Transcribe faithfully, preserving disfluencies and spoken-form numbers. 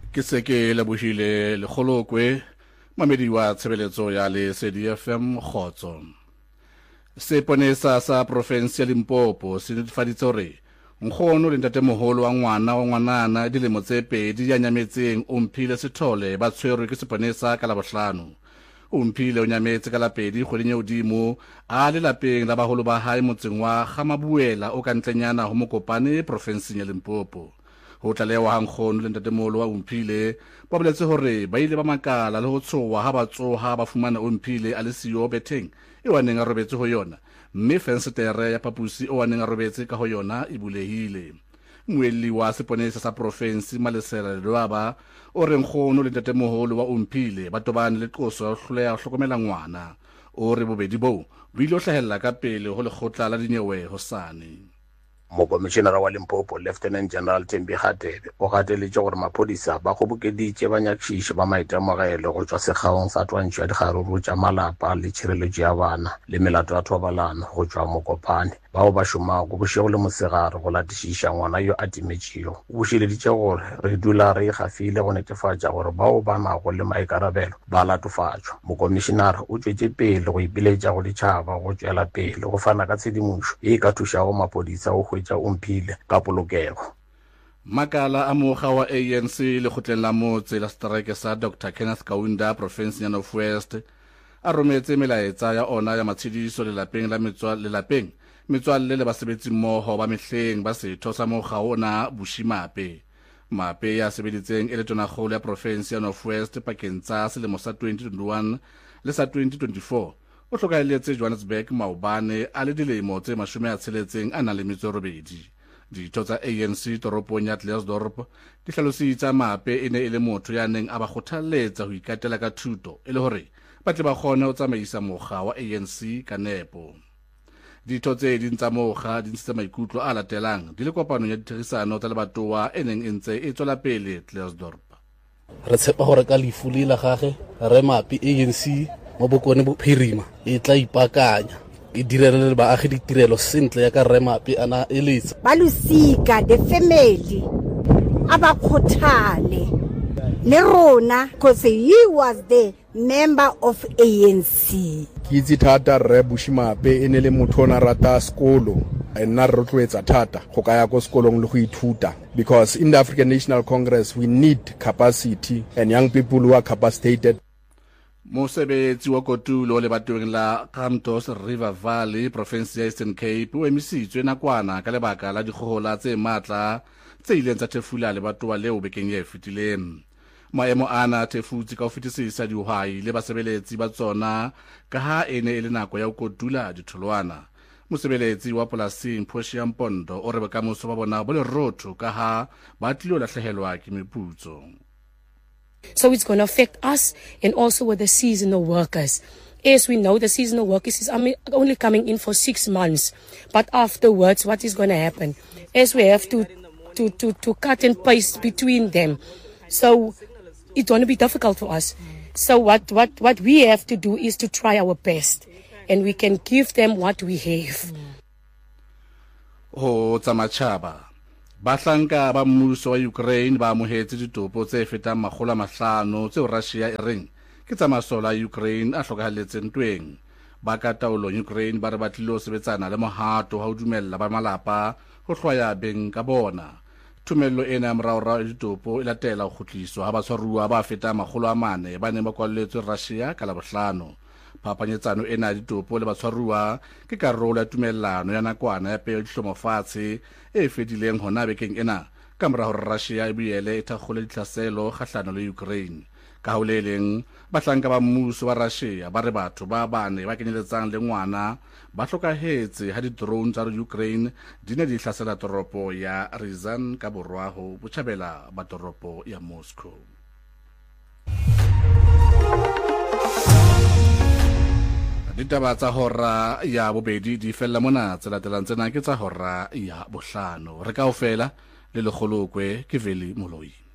ke se ke lebohile Lekgolokwe mamedi wa tshebeletso ya le C D F M Khotso. Seponesa sa province ya Limpopo se netefaditse hore nkgono le ntatemoholo wa ngwana wa ngwanana dilemo tse pedi ya nyametseng Omphile Sithole ba tshwerwe ke seponesa ka Labohlano. Omphile o nyametse ka lapedi kgweding e hodimo a le lapeng la baholo ba hae motseng wa Gamabuela o ka ntlenyana ho Mokopane provinseng ya Limpopo. Ho tlalewa ha nkgono le ntatemoholo wa Omphile ba boletse hore ba ile ba makala le ho tshowa ha ba tsoha ba fumana Omphile a le siyo betheng e waneng a robetse ho yona, mme fensetere ya phapusi o waneng a robetse ka ho yona e bulehile. Moelli wa seponesa sa province Malesela Ledwaba o re nkgono le ntatemoholo wa Omphile ba tobane le qoso ya ho hloleha ho hlokomela ngwana. O re bobedi boo bo ile ho hlahella ka pele ho lekgotla la dinyewe hosane. Mokomishenara wa Limpopo Lieutenant General Thembi Kgatebe o gateletse gore maphodisa ba gobokeditše banyakišiši ba maitemogelo go tšwa sekgaong sa twantšho ya dikgaruru tša malapa le tšhireletšo ya bana le melato ya thobalano go tšwa Mokopane bao ba šomago bošego le mosegare go latišiša ngwana yo a timetšego. O bušeleditše gore re dula re ikgafile go netefatša gore bao ba nago le maikarabelo ba latofatšwa. Mokomishenara o tšwetše pele go ipiletša go ditšhaba go tšwela pele go fana ka tshedimošo e ka thušago maphodisa go hwetša Omphile ka polokego. Makala a mokga wa A N C lekgotleng la motse la strike sa Doctor Kenneth Kaunda province ya North West a rometse melaetsa ya ona ya matshediso le lapeng la metswalle le lapeng metswalle le basebetsi mmoho ba mehleng ba setho sa mokga ona Bushimape. Mape ya sebeditseng e le tonakgolo ya province ya North West pakeng tsa selemo sa twenty twenty-one le sa twenty twenty-four o hlokahelletse Johannesburg maobane a le dilemo tse mashome a tsheletseng a nang le metso e robedi. Ditho tsa A N C toropong ya Klersdorp di hlalositse Mape e ne e le motho ya neng a ba kgothaletsa ho ikatela ka thuto e le hore ba tle ba kgone ho tsamaisa mokga wa A N C ka nepo. Ditho tse ding tsa mokga di ntshitse maikutlo a latelang di le kopanong ya ditherisano tsa lebatowa e neng e ntse e tswela pele Klersdorp. Re tshepa hore ka lefu la gagwe re Mape A N C mo bokone bophirima e tla ipakanya e direla le baagi ditirelo sentle ya ka re Mape ana eletsa ba losika the family aba khothale le rona because he was the member of A N C. Ke itse thata re Bushimape e ne le motho ona rata sekolo nna re rotloetsa thata go ka ya ko sekolong le go ithuta, because in the African National Congress we need capacity and young people who are capacitated. Mosebetsi wa kotulo le batweng la Kamtos River Valley province ya Eastern Cape o emisitswe nakwana ka lebaka la dikgohola tse matla tse ileng tsa thefula le batowa leo bekeng e fetileng. Maemo ana thefutsi ka ho fetisisa dihwai le basebeletsi ba tsona ka ha ene e le nako ya ho kotula ditholwana. Mosebeletsi wa polasing Phoshiya Mpondo o re bokamoso ba bona bo le rotho ka ha ba tlilo lahlehelwa ke meputso. So it's going to affect us and also with the seasonal workers. As we know, the seasonal workers is only coming in for six months. But afterwards, what is going to happen? As we have to, to, to, to cut and paste between them. So it's going to be difficult for us. So what, what, what we have to do is to try our best. And we can give them what we have. Oh, Tsamachaba. Bahlanka ba mmuso wa Ukraine ba amohetse ditopo tse fetang makgolo a mahlano tseo Russia e reng ke tsa masola a Ukraine a hlokahalletseng ntweng. Ba ka taolong Ukraine ba re ba tlilo sebetsana le mohato ha o dumella ba malapa ho hlwaya beng ka bona. Thumello ena moraorao ditopo e latela ho khutliswa ha batshwaruwa ba fetang makgolo a mane ba ne ba kwalletswe Russia ka Labohlano. Phapanyetsano ena ditopo le batshwaruwa ke karolo ya tumellano ya nakwana ya peo dihlomo fatshe e fedileng hona bekeng ena ka mora hore Russia e boele e thakgole ditlhaselo kgahlano le Ukraine. Ka ho le leng bahlanka ba mmuso wa Russia ba re batho ba bane ba kenyeletsang le ngwana ba hlokahetse ha di-drone tsa Ukraine di ne di hlasela toropo ya Ryazan ka borwa ho botjhabela ba toropo ya Moscow. Ditaba tsa hora ya bobedi di fella mona tse latelang tsena ke tsa hora ya bohlano. Re kaofela le Lekgolokwe ke Veli Moloi.